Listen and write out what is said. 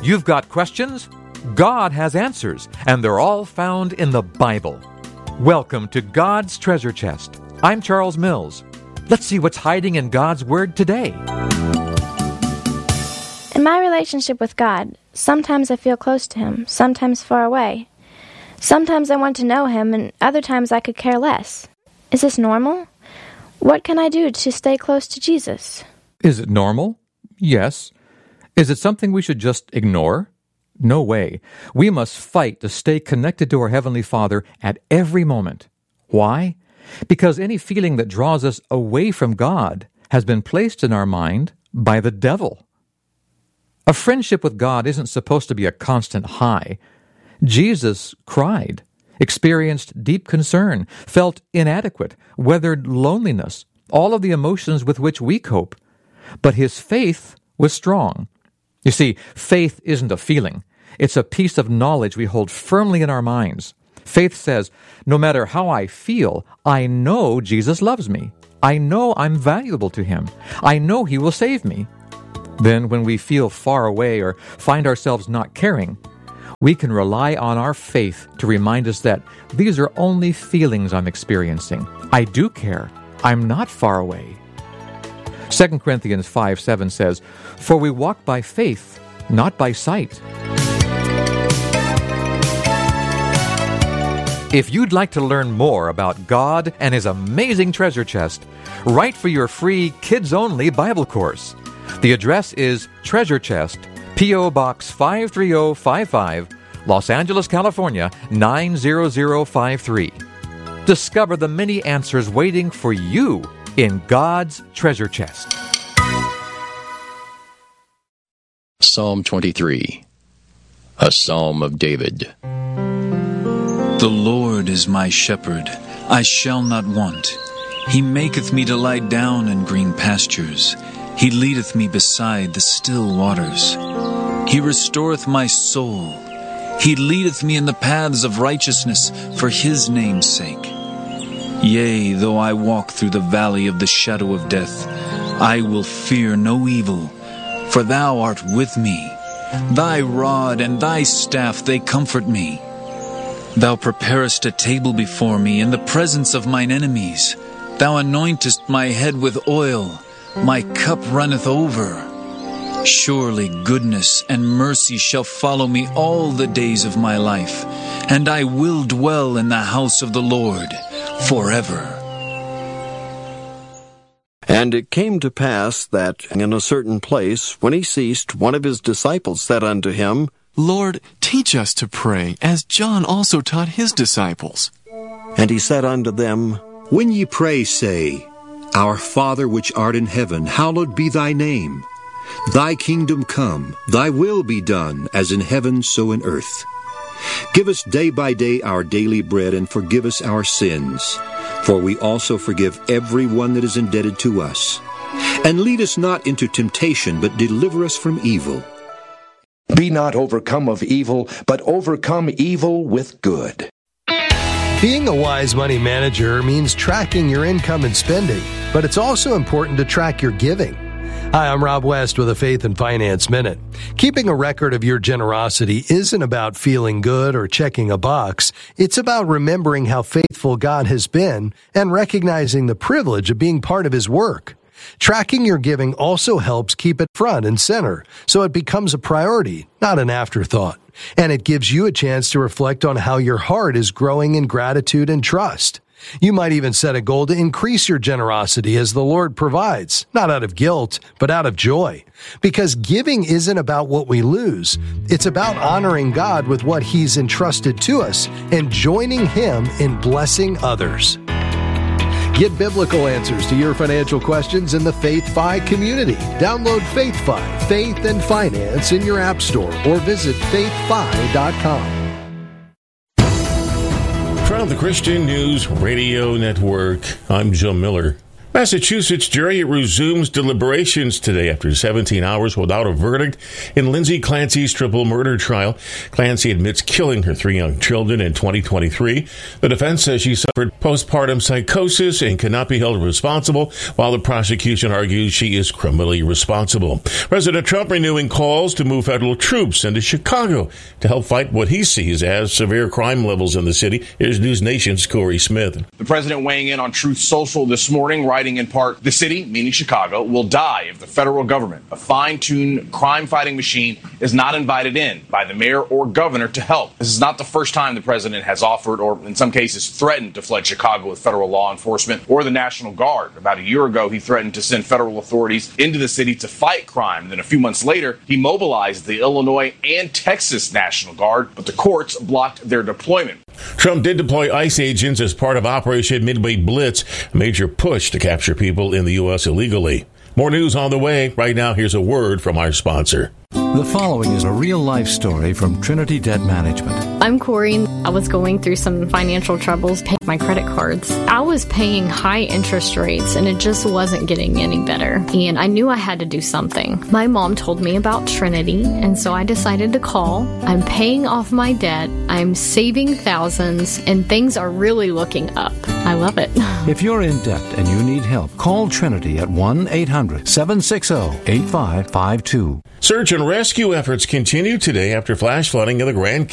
you've got questions, God has answers, and they're all found in the Bible. Welcome to God's Treasure Chest. I'm Charles Mills. Let's see what's hiding in God's Word today. In my relationship with God, sometimes I feel close to Him, sometimes far away. Sometimes I want to know Him, and other times I could care less. Is this normal? What can I do to stay close to Jesus? Is it normal? Yes. Is it something we should just ignore? No way. We must fight to stay connected to our Heavenly Father at every moment. Why? Because any feeling that draws us away from God has been placed in our mind by the devil. A friendship with God isn't supposed to be a constant high. Jesus cried, experienced deep concern, felt inadequate, weathered loneliness, all of the emotions with which we cope. But his faith was strong. You see, faith isn't a feeling. It's a piece of knowledge we hold firmly in our minds. Faith says, no matter how I feel, I know Jesus loves me. I know I'm valuable to Him. I know He will save me. Then when we feel far away or find ourselves not caring, we can rely on our faith to remind us that these are only feelings I'm experiencing. I do care. I'm not far away. 2 Corinthians 5:7 says, "For we walk by faith, not by sight." If you'd like to learn more about God and His amazing treasure chest, write for your free kids-only Bible course. The address is Treasure Chest, P.O. Box 53055, Los Angeles, California, 90053. Discover the many answers waiting for you in God's treasure chest. Psalm 23, a Psalm of David. The Lord is my shepherd, I shall not want. He maketh me to lie down in green pastures. He leadeth me beside the still waters. He restoreth my soul. He leadeth me in the paths of righteousness for His name's sake. Yea, though I walk through the valley of the shadow of death, I will fear no evil, for Thou art with me. Thy rod and Thy staff, they comfort me. Thou preparest a table before me in the presence of mine enemies. Thou anointest my head with oil. My cup runneth over. Surely goodness and mercy shall follow me all the days of my life, and I will dwell in the house of the Lord forever. And it came to pass that in a certain place, when he ceased, one of his disciples said unto him, Lord, teach us to pray, as John also taught his disciples. And he said unto them, When ye pray, say, Our Father which art in heaven, hallowed be thy name. Thy kingdom come, thy will be done, as in heaven so in earth. Give us day by day our daily bread, and forgive us our sins, for we also forgive every one that is indebted to us. And lead us not into temptation, but deliver us from evil. Be not overcome of evil, but overcome evil with good. Being a wise money manager means tracking your income and spending, but it's also important to track your giving. Hi, I'm Rob West with a Faith and Finance Minute. Keeping a record of your generosity isn't about feeling good or checking a box. It's about remembering how faithful God has been and recognizing the privilege of being part of His work. Tracking your giving also helps keep it front and center, so it becomes a priority, not an afterthought. And it gives you a chance to reflect on how your heart is growing in gratitude and trust. You might even set a goal to increase your generosity as the Lord provides, not out of guilt, but out of joy. Because giving isn't about what we lose. It's about honoring God with what He's entrusted to us and joining Him in blessing others. Get biblical answers to your financial questions in the FaithFi community. Download FaithFi, Faith and Finance, in your app store or visit faithfi.com. From the Christian News Radio Network, I'm Joe Miller. Massachusetts jury resumes deliberations today after 17 hours without a verdict in Lindsay Clancy's triple murder trial. Clancy admits killing her 3 young children in 2023. The defense says she suffered postpartum psychosis and cannot be held responsible, while the prosecution argues she is criminally responsible. President Trump renewing calls to move federal troops into Chicago to help fight what he sees as severe crime levels in the city. Here's News Nation's Corey Smith. The president weighing in on Truth Social this morning, writing in part, the city, meaning Chicago, will die if the federal government, a fine-tuned crime-fighting machine, is not invited in by the mayor or governor to help. This is not the first time the president has offered, or in some cases threatened, to flood Chicago with federal law enforcement or the National Guard. About a year ago, he threatened to send federal authorities into the city to fight crime. Then a few months later, he mobilized the Illinois and Texas National Guard, but the courts blocked their deployment. Trump did deploy ICE agents as part of Operation Midway Blitz, a major push to capture people in the U.S. illegally. More news on the way. Right now, here's a word from our sponsor. The following is a real-life story from Trinity Debt Management. I'm Corey. I was going through some financial troubles paying my credit cards. I was paying high interest rates, and it just wasn't getting any better. And I knew I had to do something. My mom told me about Trinity, and so I decided to call. I'm paying off my debt. I'm saving thousands, and things are really looking up. I love it. If you're in debt and you need help, call Trinity at 1-800-760-8552. Search and rescue efforts continue today after flash flooding of the Grand